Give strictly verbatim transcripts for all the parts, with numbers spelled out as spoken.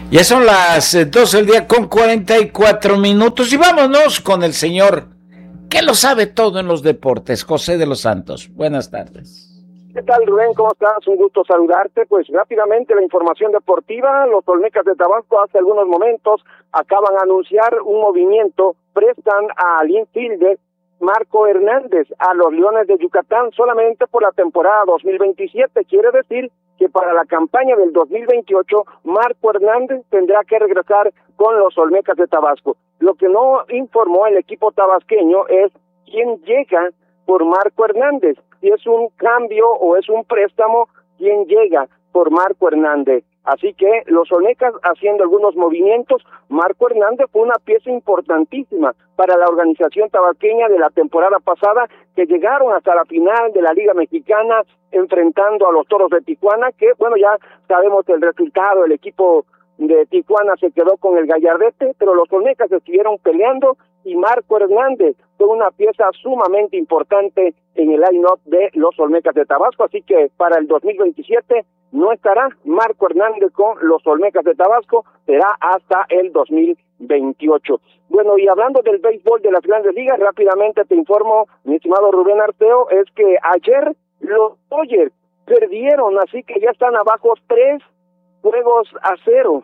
Ya son las doce del día con cuarenta y cuatro minutos y vámonos con el señor que lo sabe todo en los deportes, José de los Santos. Buenas tardes. ¿Qué tal, Rubén? ¿Cómo estás? Un gusto saludarte. Pues rápidamente la información deportiva. Los Olmecas de Tabasco hace algunos momentos acaban de anunciar un movimiento. Prestan al infielder Marco Hernández a los Leones de Yucatán solamente por la temporada dos mil veintisiete. Quiere decir que para la campaña del dos mil veintiocho, Marco Hernández tendrá que regresar con los Olmecas de Tabasco. Lo que no informó el equipo tabasqueño es quién llega por Marco Hernández, si es un cambio o es un préstamo, quién llega por Marco Hernández. Así que los Olmecas haciendo algunos movimientos. Marco Hernández fue una pieza importantísima para la organización tabasqueña de la temporada pasada, que llegaron hasta la final de la Liga Mexicana enfrentando a los Toros de Tijuana, que bueno, ya sabemos el resultado, el equipo de Tijuana se quedó con el gallardete, pero los Olmecas estuvieron peleando y Marco Hernández fue una pieza sumamente importante en el line-up de los Olmecas de Tabasco, así que para el dos mil veintisiete no estará Marco Hernández con los Olmecas de Tabasco, será hasta el dos mil veintiocho. Bueno, y hablando del béisbol de las Grandes Ligas, rápidamente te informo, mi estimado Rubén Arceo, es que ayer los Dodgers perdieron, así que ya están abajo tres juegos a cero.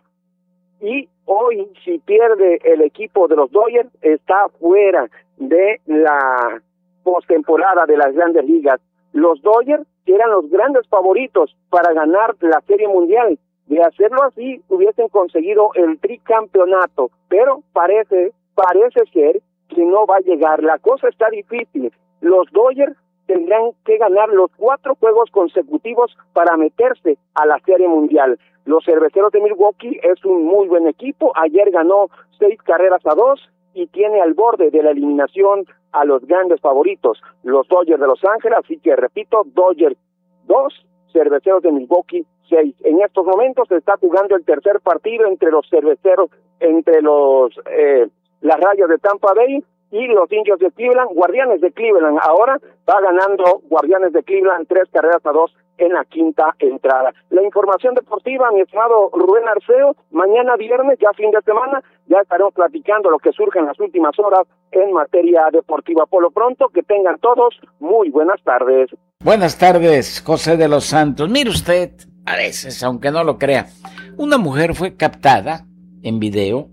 Y hoy, si pierde el equipo de los Dodgers, está fuera de la postemporada de las Grandes Ligas. Los Dodgers, que eran los grandes favoritos para ganar la Serie Mundial, de hacerlo así, hubiesen conseguido el tricampeonato, pero parece, parece ser que no va a llegar. La cosa está difícil. Los Dodgers tendrán que ganar los cuatro juegos consecutivos para meterse a la Serie Mundial. Los Cerveceros de Milwaukee es un muy buen equipo. Ayer ganó seis carreras a dos y tiene al borde de la eliminación a los grandes favoritos, los Dodgers de Los Ángeles. Así que repito, Dodgers dos, Cerveceros de Milwaukee seis. En estos momentos se está jugando el tercer partido entre los Cerveceros, entre los eh, las Rayas de Tampa Bay y los Indios de Cleveland, Guardianes de Cleveland. Ahora va ganando Guardianes de Cleveland tres carreras a dos en la quinta entrada. La información deportiva, mi estimado Rubén Arceo, mañana viernes, ya fin de semana, ya estaremos platicando lo que surge en las últimas horas en materia deportiva. Por lo pronto, que tengan todos muy buenas tardes. Buenas tardes, José de los Santos. Mire usted, a veces, aunque no lo crea, una mujer fue captada en video,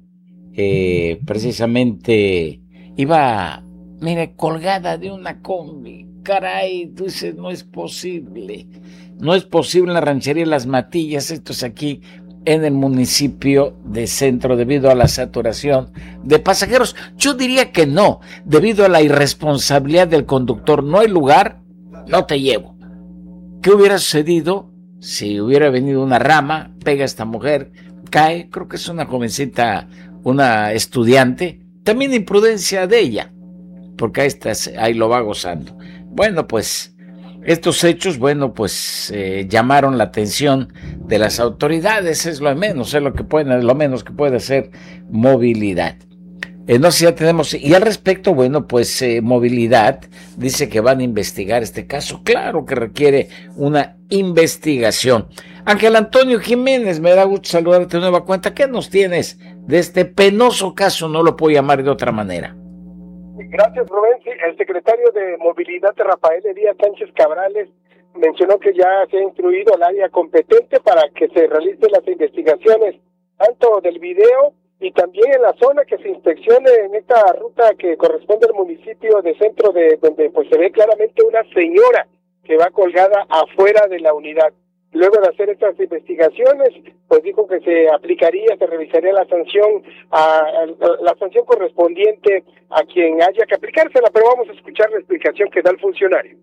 eh, precisamente iba, mire, colgada de una combi. Caray, tú dices, no es posible. No es posible en la ranchería Las Matillas, esto es aquí en el municipio de Centro, debido a la saturación de pasajeros. Yo diría que no, debido a la irresponsabilidad del conductor. No hay lugar, no te llevo. ¿Qué hubiera sucedido si hubiera venido una rama, pega a esta mujer, cae? Creo que es una jovencita, una estudiante. También imprudencia de ella, porque ahí, está, ahí lo va gozando. Bueno, pues estos hechos, bueno, pues eh, llamaron la atención de las autoridades. Es lo menos, es lo que pueden, lo menos que puede hacer movilidad. Eh, no sé si ya tenemos, y al respecto, bueno, pues eh, movilidad dice que van a investigar este caso. Claro que requiere una investigación. Ángel Antonio Jiménez, me da gusto saludarte de nueva cuenta. ¿Qué nos tienes de este penoso caso? No lo puedo llamar de otra manera. Gracias, Rubén. Sí, el secretario de Movilidad, Rafael Elías Sánchez Cabrales, mencionó que ya se ha instruido al área competente para que se realicen las investigaciones, tanto del video y también en la zona, que se inspeccione en esta ruta que corresponde al municipio de Centro, de donde pues se ve claramente una señora que va colgada afuera de la unidad. Luego de hacer estas investigaciones, pues dijo que se aplicaría, se revisaría la sanción, a, a, la sanción correspondiente a quien haya que aplicársela, pero vamos a escuchar la explicación que da el funcionario.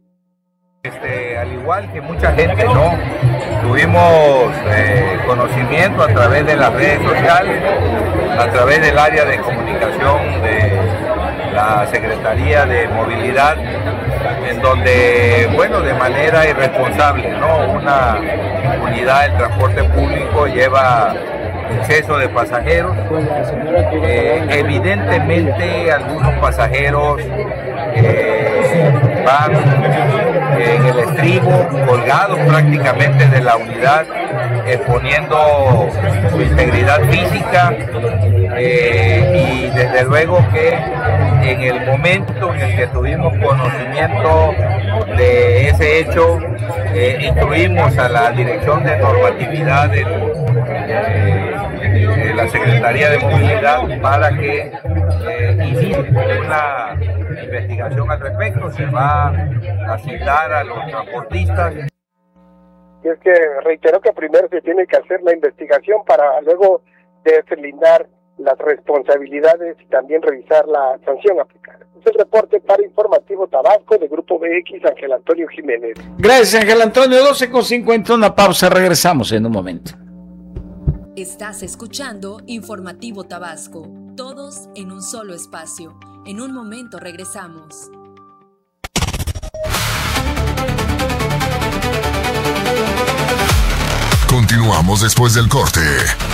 Este, al igual que mucha gente, no tuvimos eh, conocimiento a través de las redes sociales, a través del área de comunicación de la Secretaría de Movilidad, en donde, bueno, de manera irresponsable, ¿no? Una unidad del transporte público lleva exceso de pasajeros. Eh, evidentemente, algunos pasajeros eh, van en el estribo, colgados prácticamente de la unidad, exponiendo su integridad física eh, y desde luego que en el momento en el que tuvimos conocimiento de ese hecho, eh, instruimos a la Dirección de Normatividad del, eh, de la Secretaría de Movilidad para que eh, inicie una investigación al respecto. Se va a citar a los transportistas. Y es que reitero que primero se tiene que hacer la investigación para luego deslindar las responsabilidades y también revisar la sanción aplicada. Es el reporte para Informativo Tabasco de Grupo B X, Ángel Antonio Jiménez. Gracias, Ángel Antonio. doce con cincuenta, una pausa, regresamos en un momento. Estás escuchando Informativo Tabasco, todos en un solo espacio. En un momento regresamos. Continuamos después del corte.